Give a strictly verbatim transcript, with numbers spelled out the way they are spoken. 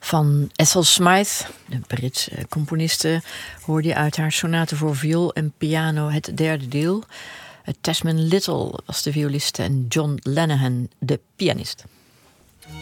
Van Ethel Smythe, de Britse componiste, hoorde je uit haar sonate voor viool en piano het derde deel. Tasman Little was de violiste en John Lenihan de pianist.